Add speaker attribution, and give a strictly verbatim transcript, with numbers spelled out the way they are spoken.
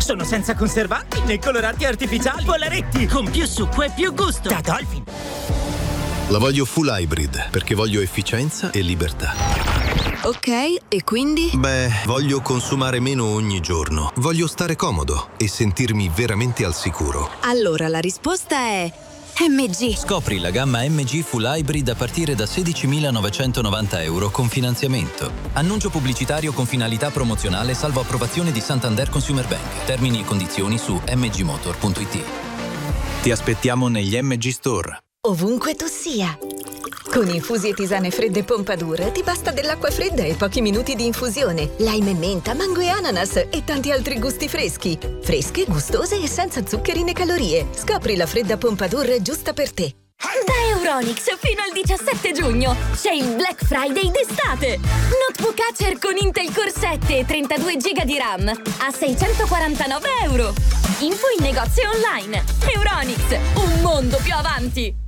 Speaker 1: Sono senza conservanti né coloranti artificiali. Polaretti con più succo e più gusto. Da Dolphin.
Speaker 2: La voglio full hybrid perché voglio efficienza e libertà.
Speaker 3: Ok, e quindi?
Speaker 2: Beh, voglio consumare meno ogni giorno. Voglio stare comodo e sentirmi veramente al sicuro.
Speaker 3: Allora la risposta è M G.
Speaker 4: Scopri la gamma M G Full Hybrid a partire da sedicimilanovecentonovanta euro con finanziamento. Annuncio pubblicitario con finalità promozionale salvo approvazione di Santander Consumer Bank. Termini e condizioni su m g motor punto i t. Ti aspettiamo negli M G Store.
Speaker 5: Ovunque tu sia. Con infusi e tisane fredde Pompadour ti basta dell'acqua fredda e pochi minuti di infusione. Lime e menta, mango e ananas e tanti altri gusti freschi. Fresche, gustose e senza zuccheri né calorie. Scopri la fredda Pompadour giusta per te.
Speaker 6: Da Euronics fino al diciassette giugno c'è il Black Friday d'estate. Notebook Acer con Intel Core sette e trentadue giga di RAM a seicentoquarantanove euro. Info in negozio online. Euronics, un mondo più avanti.